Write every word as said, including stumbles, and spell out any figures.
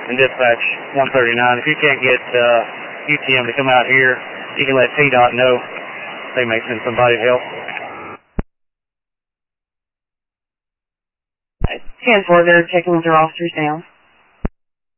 and dispatch one thirty-nine. If you can't get uh, U T M to come out here, you can let T DOT know. They may send somebody to help. ten four, they're checking with their officers now.